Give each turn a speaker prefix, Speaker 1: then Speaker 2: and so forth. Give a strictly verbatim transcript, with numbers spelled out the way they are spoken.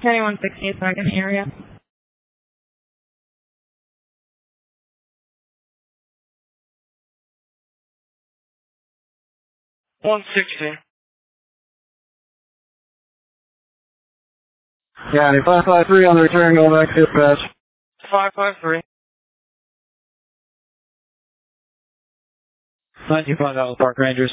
Speaker 1: County one sixty is back in the area. one sixty.
Speaker 2: County five five three on the return, going back to dispatch.
Speaker 1: five five three.
Speaker 2: nine two five Atlas Park Rangers.